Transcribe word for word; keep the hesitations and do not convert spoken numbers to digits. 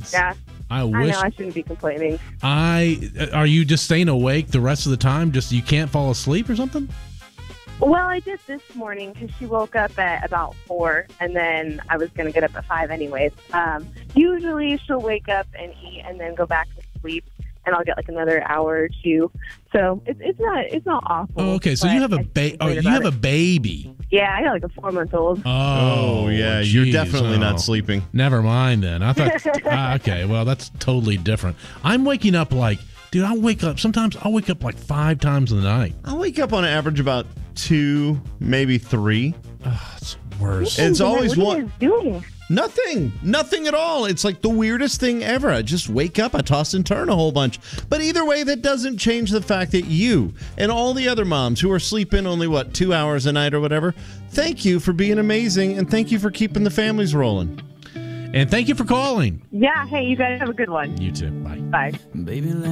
Yeah. I I wish. know I shouldn't be complaining. I are you just staying awake the rest of the time? Just you can't fall asleep or something? Well, I did this morning because she woke up at about four, and then I was going to get up at five anyways. Um, usually she'll wake up and eat and then go back to sleep, and I'll get like another hour or two. So it's it's not it's not awful. Oh, okay. So you have a ba- oh, you have a baby. Yeah, I got like a four month old. Oh, Oh, yeah, geez. you're definitely Oh. not sleeping. Never mind then. I thought ah, okay, well that's totally different. I'm waking up like dude, I'll wake up sometimes I'll wake up like five times in the night. I wake up on average about two, maybe three. Oh, it's worse. It's always what one. Are you guys doing? Nothing. Nothing at all. It's like the weirdest thing ever. I just wake up, I toss and turn a whole bunch. But either way, that doesn't change the fact that you and all the other moms who are sleeping only, what, two hours a night or whatever, thank you for being amazing, and thank you for keeping the families rolling. And thank you for calling. Yeah. Hey, you guys have a good one. You too. Bye. Bye. Baby,